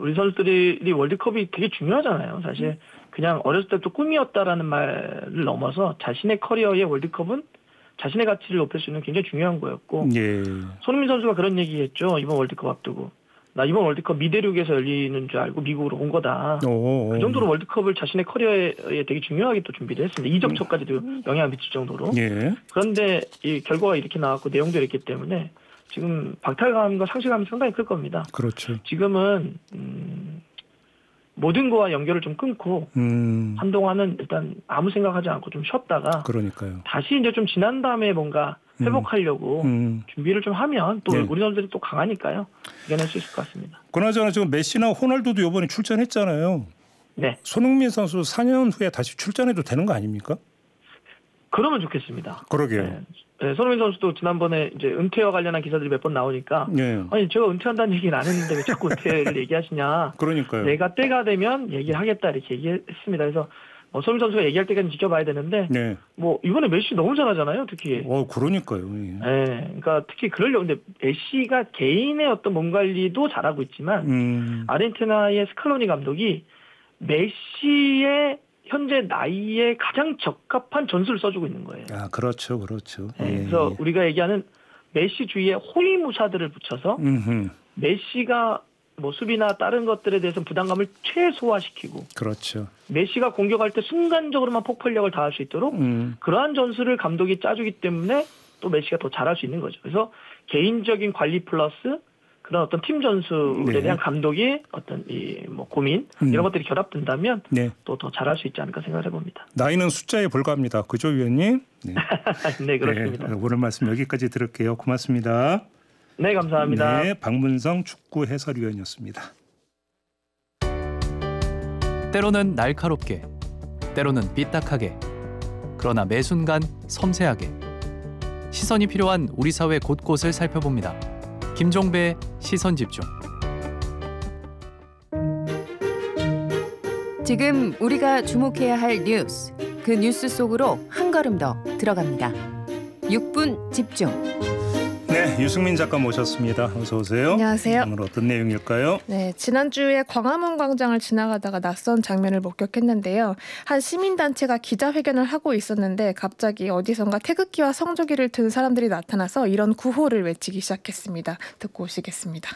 우리 선수들이 월드컵이 되게 중요하잖아요. 사실 그냥 어렸을 때부터 꿈이었다라는 말을 넘어서 자신의 커리어의 월드컵은 자신의 가치를 높일 수 있는 굉장히 중요한 거였고 예. 손흥민 선수가 그런 얘기했죠. 이번 월드컵 앞두고. 나 이번 월드컵 미대륙에서 열리는 줄 알고 미국으로 온 거다. 그 정도로 월드컵을 자신의 커리어에 되게 중요하게 또 준비를 했습니다. 이적처까지도 영향을 미칠 정도로. 예. 그런데 이 결과가 이렇게 나왔고 내용도 이랬기 때문에 지금 박탈감과 상실감이 상당히 클 겁니다. 그렇죠. 지금은 모든 거와 연결을 좀 끊고 한동안은 일단 아무 생각하지 않고 좀 쉬었다가 그러니까요. 다시 이제 좀 지난 다음에 뭔가 회복하려고 준비를 좀 하면 또 우리 선수들이 또 강하니까요. 이겨낼 수 있을 것 같습니다. 그나저나 지금 메시나 호날두도 이번에 출전했잖아요. 네. 손흥민 선수 4년 후에 다시 출전해도 되는 거 아닙니까? 그러면 좋겠습니다. 그러게요. 네. 네, 손흥민 선수도 지난번에 이제 은퇴와 관련한 기사들이 몇 번 나오니까 네. 아니 제가 은퇴한다는 얘기는 안 했는데 왜 자꾸 은퇴를 얘기하시냐. 그러니까요. 내가 때가 되면 얘기하겠다 이렇게 얘기했습니다. 그래서 손흥민 선수가 얘기할 때까지 지켜봐야 되는데 네. 뭐 이번에 메시 너무 잘하잖아요. 특히. 그러니까요. 예. 네, 그러니까 특히 그러려고 근데 메시가 개인의 어떤 몸 관리도 잘하고 있지만 아르헨티나의 스칼로니 감독이 메시의 현재 나이에 가장 적합한 전술을 써주고 있는 거예요. 아, 그렇죠, 그렇죠. 네, 예. 그래서 우리가 얘기하는 메시 주위에 호위무사들을 붙여서 메시가 뭐 수비나 다른 것들에 대해서 부담감을 최소화시키고, 그렇죠. 메시가 공격할 때 순간적으로만 폭발력을 다할 수 있도록 그러한 전술을 감독이 짜주기 때문에 또 메시가 더 잘할 수 있는 거죠. 그래서 개인적인 관리 플러스 그런 어떤 팀 전술에 네. 대한 감독의 어떤 이 뭐 고민 이런 것들이 결합된다면 네. 또 더 잘할 수 있지 않을까 생각을 해봅니다. 나이는 숫자에 불과합니다. 그죠, 위원님? 네, 네, 그렇습니다. 네, 오늘 말씀 여기까지 들을게요. 고맙습니다. 네, 감사합니다. 네, 박문성 축구 해설위원이었습니다. 때로는 날카롭게, 때로는 삐딱하게, 그러나 매 순간 섬세하게 시선이 필요한 우리 사회 곳곳을 살펴봅니다. 김종배의 시선집중. 지금 우리가 주목해야 할 뉴스, 그 뉴스 속으로 한 걸음 더 들어갑니다. 6분 집중. 네, 유승민 작가 모셨습니다. 어서 오세요. 안녕하세요. 오늘 어떤 내용일까요? 네, 지난주에 광화문 광장을 지나가다가 낯선 장면을 목격했는데요. 한 시민단체가 기자회견을 하고 있었는데 갑자기 어디선가 태극기와 성조기를 든 사람들이 나타나서 이런 구호를 외치기 시작했습니다. 듣고 오시겠습니다.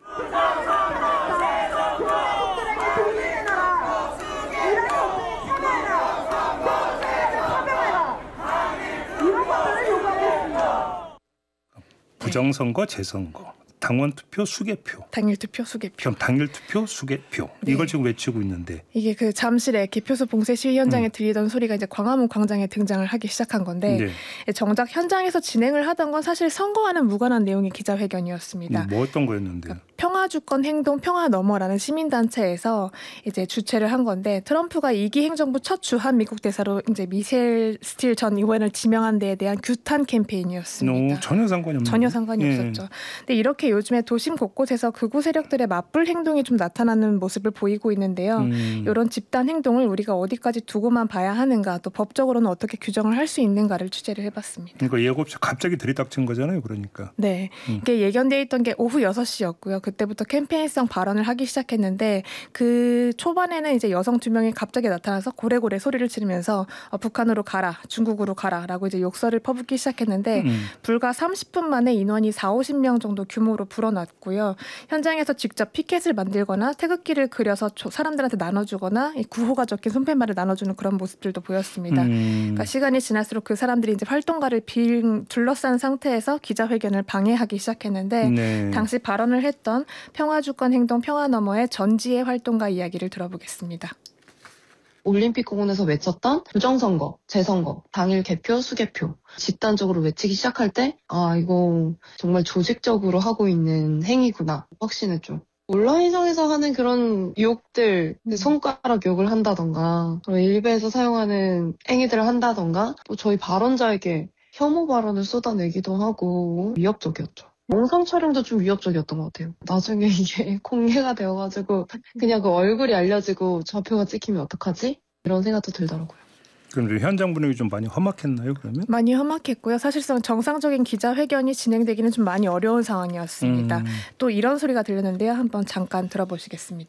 부정선거, 재선거, 당원투표, 수개표. 당일투표, 수개표. 그럼 당일투표, 수개표. 네. 이걸 지금 외치고 있는데. 이게 그 잠실의 개표소 봉쇄 시위 현장에 들리던 소리가 이제 광화문 광장에 등장을 하기 시작한 건데 정작 현장에서 진행을 하던 건 사실 선거와는 무관한 내용의 기자회견이었습니다. 뭐 어떤 거였는데요? 평화주권 행동 평화 너머라는 시민단체에서 이제 주최를 한 건데 트럼프가 2기 행정부 첫 주한 미국 대사로 이제 미셸 스틸 전 의원을 지명한 데에 대한 규탄 캠페인이었습니다. 전혀 상관이 없네요. 전혀 상관이 없었죠. 근데 이렇게 요즘에 도심 곳곳에서 극우 세력들의 맞불 행동이 좀 나타나는 모습을 보이고 있는데요. 이런 집단 행동을 우리가 어디까지 두고만 봐야 하는가, 또 법적으로는 어떻게 규정을 할 수 있는가를 취재를 해봤습니다. 그러니까 예고 없이 갑자기 들이닥친 거잖아요. 그러니까. 네. 이게 예견돼 있던 게 오후 6시였고요. 그때부터 캠페인성 발언을 하기 시작했는데 그 초반에는 이제 여성 2명이 갑자기 나타나서 고래고래 소리를 지르면서 북한으로 가라, 중국으로 가라라고 이제 욕설을 퍼붓기 시작했는데 불과 30분 만에 인원이 40-50명 정도 규모로 불어났고요. 현장에서 직접 피켓을 만들거나 태극기를 그려서 사람들한테 나눠주거나 구호가 적힌 손팻말을 나눠주는 그런 모습들도 보였습니다. 그러니까 시간이 지날수록 그 사람들이 이제 활동가를 빙 둘러싼 상태에서 기자회견을 방해하기 시작했는데 당시 발언을 했던 평화주권 행동 평화 너머의 전지의 활동가 이야기를 들어보겠습니다. 올림픽 공원에서 외쳤던 부정선거, 재선거, 당일 개표, 수개표 집단적으로 외치기 시작할 때 이거 정말 조직적으로 하고 있는 행위구나 확신했죠. 온라인상에서 하는 그런 유혹들, 손가락 욕을 한다던가 일베에서 사용하는 행위들을 한다던가 또 저희 발언자에게 혐오 발언을 쏟아내기도 하고 위협적이었죠. 영상 촬영도 좀 위협적이었던 것 같아요. 나중에 이게 공개가 되어가지고 그냥 그 얼굴이 알려지고 좌표가 찍히면 어떡하지? 이런 생각도 들더라고요. 그럼 현장 분위기 좀 많이 험악했나요, 그러면? 많이 험악했고요. 사실상 정상적인 기자회견이 진행되기는 좀 많이 어려운 상황이었습니다. 또 이런 소리가 들렸는데요. 한번 잠깐 들어보시겠습니다.